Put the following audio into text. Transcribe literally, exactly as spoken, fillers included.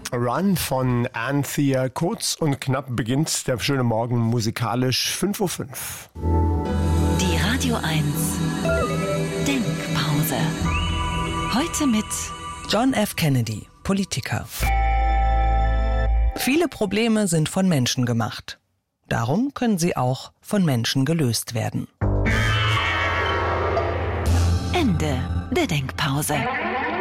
Run von Anthea. Kurz und knapp beginnt der schöne Morgen musikalisch fünf Uhr fünf. Die Radio eins Denkpause. Heute mit John F. Kennedy, Politiker. Viele Probleme sind von Menschen gemacht. Darum können sie auch von Menschen gelöst werden. Ende der Denkpause.